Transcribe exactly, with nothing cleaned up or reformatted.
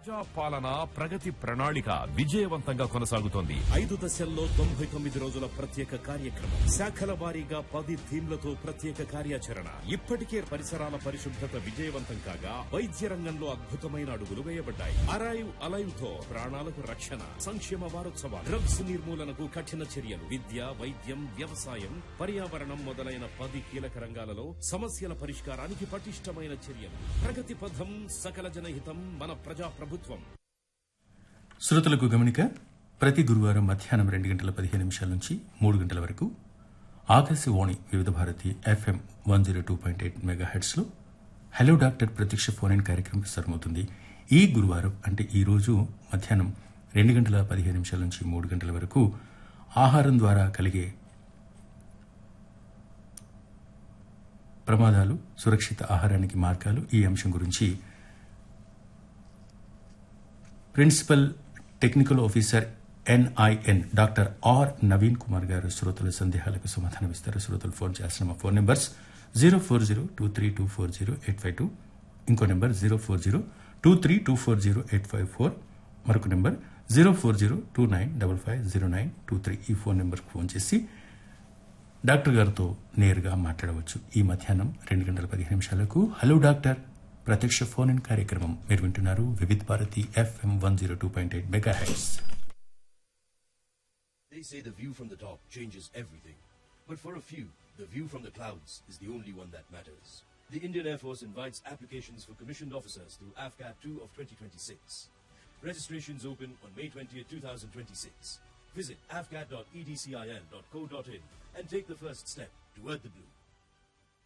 ప్రజా పాలన ప్రగతి ప్రణాళిక విజయవంతంగా కొనసాగుతోంది. ఐదు దశల్లో తొంభై తొమ్మిది రోజుల ప్రత్యేక కార్యక్రమం, శాఖల వారీగా పది థీమ్లతో ప్రత్యేక కార్యాచరణ. ఇప్పటికే పరిసరాల పరిశుభ్రత విజయవంతం కాగా వైద్య రంగంలో అద్భుతమైన అడుగులు వేయబడ్డాయి. అరైవ్ అలైవ్ తో ప్రాణాలకు రక్షణ. సంక్షేమ వారోత్సవాలు, డ్రగ్స్ నిర్మూలనకు కఠిన చర్యలు, విద్య, వైద్యం, వ్యవసాయం, పర్యావరణం మొదలైన పది కీలక రంగాలలో సమస్యల పరిష్కారానికి పటిష్టమైన చర్యలు. ప్రగతి పథం, సకల జనహితం, మన ప్రజా ప్రభుత్వం. శ్రోతలకు గమనిక, ప్రతి గురువారం మధ్యాహ్నం రెండు గంటల పదిహేను నిమిషాల నుంచి మూడు గంటల వరకు ఆకాశవాణి వివిధ Bharati FM one zero two point eight mega heads లో హలో డాక్టర్ ప్రత్యక్ష ఫోన్ ఇన్ కార్యక్రమం ప్రసారమవుతుంది. ఈ గురువారం అంటే ఈ రోజు మధ్యాహ్నం రెండు గంటల పదిహేను నిమిషాల నుంచి మూడు గంటల వరకు ఆహారం ద్వారా కలిగే ప్రమాదాలు, సురక్షిత ఆహారానికి మార్గాలు, ఈ అంశం గురించి principal technical officer NIN doctor are Naveen Kumar గారు శ్రోతల సందేహాలకు సమాధానమిస్తారు. శ్రోతలు ఫోన్ చేసిన మా phone numbers zero four zero two three two four zero eight five two, ఇంకో number zero four zero two three two four zero eight five four, మరొక number zero four zero two nine double five zero nine two three. ఈ phone నెంబర్కి phone చేసి doctor గారితో నేరుగా మాట్లాడవచ్చు. ఈ మధ్యాహ్నం రెండు గంటల పదిహేను నిమిషాలకు హలో డాక్టర్ ప్రత్యక్ష ఫోన్ ఇన్ కార్యక్రమం మీరు వింటున్నారు వివిధ Bharati FM one zero two point eight mega heads. They say the view from the top changes everything. But for a few, the view from the clouds is the only one that matters. The Indian Air Force invites applications for commissioned officers through A F C A T two of twenty twenty-six. Registrations open on May twentieth, twenty twenty-six. Visit a f c a t dot e d c i l dot co dot in and take the first step toward the blue.